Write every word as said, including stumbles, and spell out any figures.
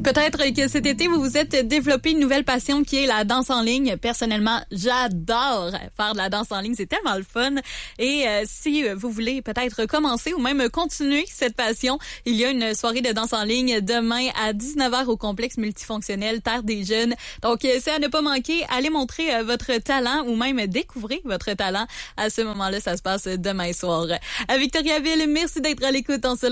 Peut-être que cet été, vous vous êtes développé une nouvelle passion qui est la danse en ligne. Personnellement, j'adore faire de la danse en ligne. C'est tellement le fun. Et euh, si vous voulez peut-être commencer ou même continuer cette passion, il y a une soirée de danse en ligne demain à dix-neuf heures au complexe multifonctionnel Terre des Jeunes. Donc, c'est à ne pas manquer. Allez montrer euh, votre talent ou même découvrir votre talent. À ce moment-là, ça se passe demain soir. À Victoriaville, merci d'être à l'écoute en ce